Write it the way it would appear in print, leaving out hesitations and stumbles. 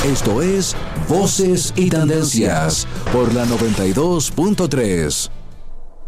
Esto es Voces y Tendencias por la 92.3.